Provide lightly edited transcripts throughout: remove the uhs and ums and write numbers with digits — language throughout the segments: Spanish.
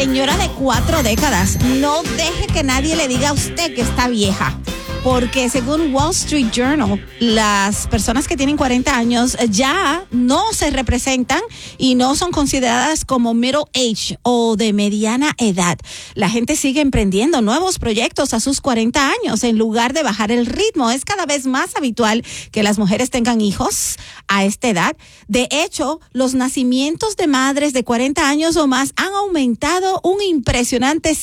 Señora de 4 décadas, no deje que nadie le diga a usted que está vieja. Porque según Wall Street Journal, las personas que tienen 40 años ya no se representan y no son consideradas como middle age o de mediana edad. La gente sigue emprendiendo nuevos proyectos a sus 40 años en lugar de bajar el ritmo. Es cada vez más habitual que las mujeres tengan hijos a esta edad. De hecho, los nacimientos de madres de 40 años o más han aumentado un impresionante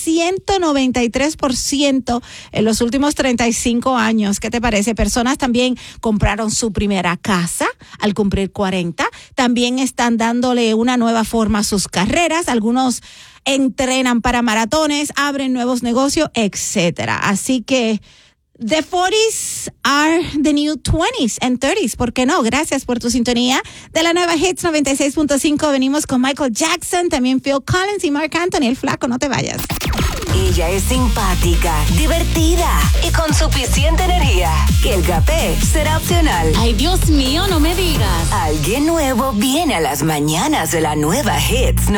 193% en los últimos 35 años. ¿Qué te parece? Personas también compraron su primera casa al cumplir 40. También están dándole una nueva forma a sus carreras. Algunos entrenan para maratones, abren nuevos negocios, etcétera. Así que the 40s are the new 20s and 30s. ¿Por qué no? Gracias por tu sintonía de la nueva Hits 96.5. Venimos con Michael Jackson, también Phil Collins y Marc Anthony, el flaco. No te vayas. Ella es simpática, divertida y con suficiente energía que el café será opcional. Ay, Dios mío, no me digas. Alguien nuevo viene a las mañanas de la nueva Hits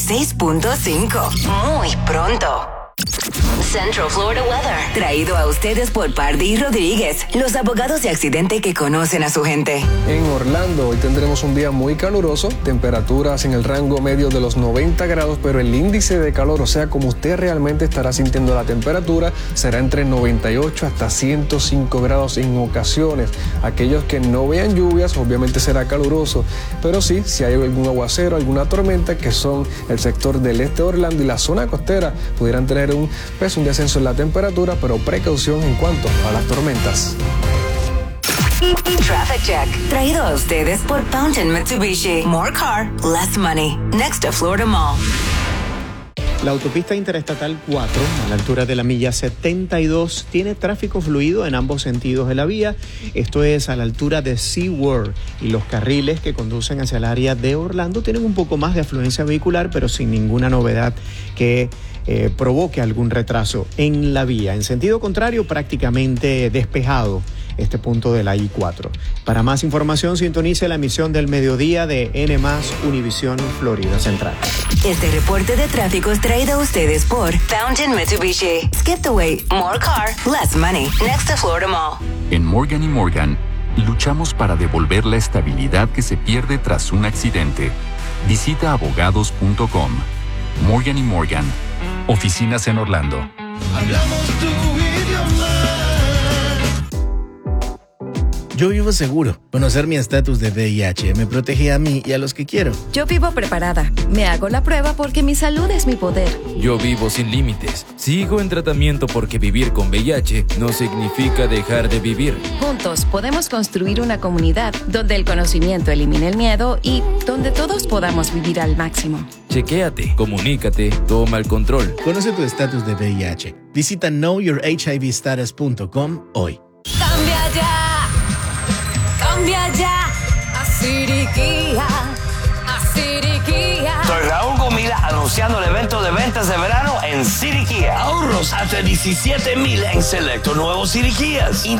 96.5. Muy pronto. Central Florida Weather, traído a ustedes por Pardí Rodríguez, los abogados de accidente que conocen a su gente. En Orlando hoy tendremos un día muy caluroso, temperaturas en el rango medio de los 90 grados, pero el índice de calor, o sea, como usted realmente estará sintiendo la temperatura, será entre 98 hasta 105 grados en ocasiones. Aquellos que no vean lluvias, obviamente será caluroso, pero sí, si hay algún aguacero, alguna tormenta, que son el sector del este de Orlando y la zona costera, pudieran tener un descenso en la temperatura, pero precaución en cuanto a las tormentas. Traffic Check, traído a ustedes por Fountain Mitsubishi. More car, less money. Next to Florida Mall. La autopista interestatal 4, a la altura de la milla 72, tiene tráfico fluido en ambos sentidos de la vía. Esto es a la altura de SeaWorld, y los carriles que conducen hacia el área de Orlando tienen un poco más de afluencia vehicular, pero sin ninguna novedad que provoque algún retraso en la vía. En sentido contrario, prácticamente despejado este punto de la I-4. Para más información, sintonice la emisión del mediodía de N+ Univisión Florida Central. Este reporte de tráfico es traído a ustedes por Fountain Mitsubishi. Skip the wait. More car, less money. Next to Florida Mall. En Morgan & Morgan, luchamos para devolver la estabilidad que se pierde tras un accidente. Visita abogados.com. Morgan & Morgan. Oficinas en Orlando. Hablamos tu idioma. Yo vivo seguro. Conocer mi estatus de VIH me protege a mí y a los que quiero. Yo vivo preparada. Me hago la prueba porque mi salud es mi poder. Yo vivo sin límites. Sigo en tratamiento porque vivir con VIH no significa dejar de vivir. Juntos podemos construir una comunidad donde el conocimiento elimine el miedo y donde todos podamos vivir al máximo. Chequéate, comunícate, toma el control. Conoce tu estatus de VIH. Visita knowyourhivstatus.com hoy. Cambia ya. Cambia ya a Siriquía, a Siriquía. Soy Raúl Gomila anunciando el evento de ventas de verano en Siriquía. Ahorros hasta $17,000 en selecto nuevos Siriquías.